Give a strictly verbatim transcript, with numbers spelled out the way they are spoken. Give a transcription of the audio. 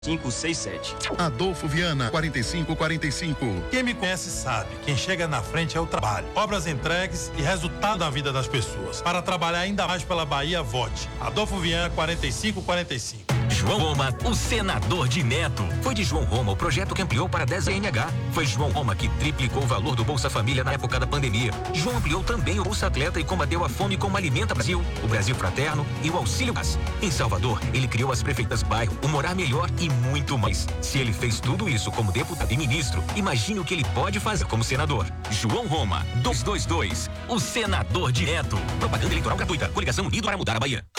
cinco seis sete. Adolfo Viana, quarenta e cinco quarenta e cinco. Quem me conhece sabe, quem chega na frente é o trabalho. Obras entregues e resultado da vida das pessoas. Para trabalhar ainda mais pela Bahia, vote. Adolfo Viana, quarenta e cinco quarenta e cinco. João Roma, o senador de Neto. Foi de João Roma o projeto que ampliou para dez N H. Foi João Roma que triplicou o valor do Bolsa Família na época da pandemia. João ampliou também o Bolsa Atleta e combateu a fome como Alimenta Brasil, o Brasil Fraterno e o Auxílio Gás. Em Salvador, ele criou as prefeitas bairro, o Morar Melhor e muito mais. Se ele fez tudo isso como deputado e ministro, imagine o que ele pode fazer como senador. João Roma, duzentos e vinte e dois, o senador de Neto. Propaganda eleitoral gratuita. Coligação Unido para mudar a Bahia.